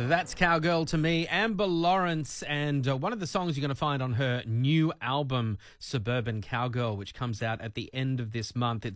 That's Cowgirl to me, Amber Lawrence, and one of the songs you're going to find on her new album, Suburban Cowgirl, which comes out at the end of this month.